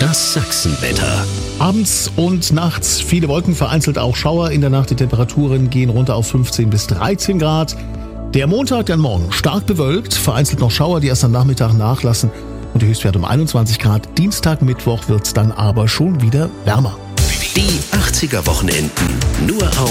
Das Sachsenwetter. Abends und nachts viele Wolken, vereinzelt auch Schauer. In der Nacht die Temperaturen gehen runter auf 15 bis 13 Grad. Der Montag, dann morgen stark bewölkt, vereinzelt noch Schauer, die erst am Nachmittag nachlassen und die Höchstwerte um 21 Grad. Dienstag, Mittwoch wird's dann aber schon wieder wärmer. Die 80er Wochenenden nur auf